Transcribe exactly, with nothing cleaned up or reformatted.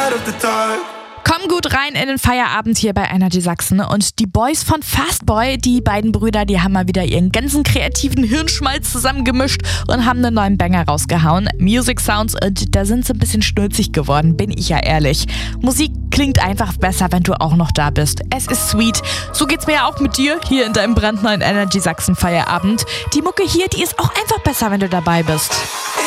light of the dark. Komm gut rein in den Feierabend hier bei Energy Sachsen. Und die Boys von Fastboy, die beiden Brüder, die haben mal wieder ihren ganzen kreativen Hirnschmalz zusammengemischt und haben einen neuen Banger rausgehauen. Music Sounds, und da sind sie ein bisschen schnulzig geworden, bin ich ja ehrlich. Musik klingt einfach besser, wenn du auch noch da bist. Es ist sweet. So geht's mir ja auch mit dir hier in deinem brandneuen Energy Sachsen Feierabend. Die Mucke hier, die ist auch einfach besser, wenn du dabei bist.